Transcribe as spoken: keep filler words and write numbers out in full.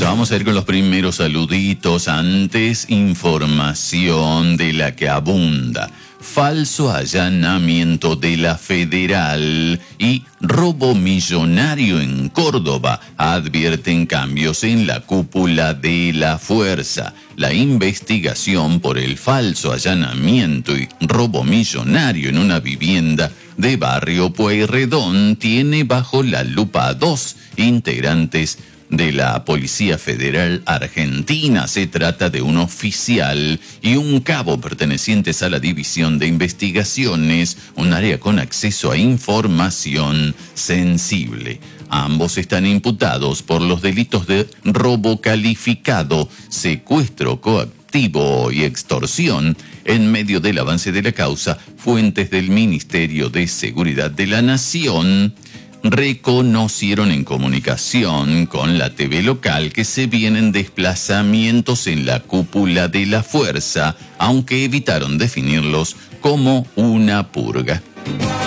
Ya vamos a ir con los primeros saluditos. Antes, información de la que abunda. Falso allanamiento de la Federal y robo millonario en Córdoba. Advierten cambios en la cúpula de la fuerza. La investigación por el falso allanamiento y robo millonario en una vivienda de Barrio Pueyrredón tiene bajo la lupa a dos integrantes de la Policía Federal Argentina. Se trata de un oficial y un cabo pertenecientes a la División de Investigaciones, un área con acceso a información sensible. Ambos están imputados por los delitos de robo calificado, secuestro coactivo y extorsión. En medio del avance de la causa, fuentes del Ministerio de Seguridad de la Nación reconocieron en comunicación con la T V local que se vienen desplazamientos en la cúpula de la fuerza, aunque evitaron definirlos como una purga.